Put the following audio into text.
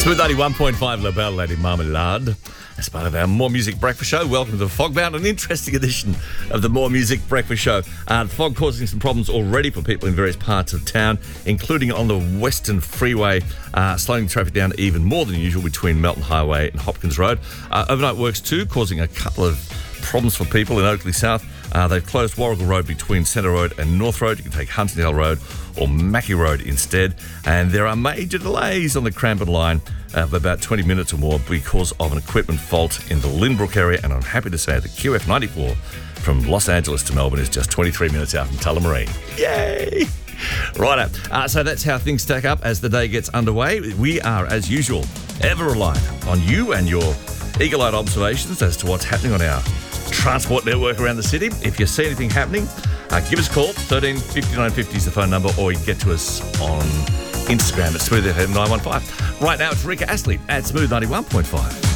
Smooth 91.5 La Belle Lady Marmalade. As part of our More Music Breakfast Show, welcome to the Fogbound, an interesting edition of the More Music Breakfast Show. The fog causing some problems already for people in various parts of town, including on the Western Freeway, slowing traffic down even more than usual between Melton Highway and Hopkins Road. Overnight works too, causing a couple of problems for people in Oakley South. They've closed Warrigal Road between Centre Road and North Road. You can take Huntingdale Road or Mackie Road instead. And there are major delays on the Cranbourne line of about 20 minutes or more because of an equipment fault in the Lynbrook area. And I'm happy to say that QF94 from Los Angeles to Melbourne is just 23 minutes out from Tullamarine. Yay! Righto. So that's how things stack up as the day gets underway. We are, as usual, ever reliant on you and your eagle-eyed observations as to what's happening on our transport network around the city. If you see anything happening, give us a call. 13 5950 is the phone number, or you can get to us on Instagram at SmoothFM915. Right now, it's Rika Astley at Smooth 91.5.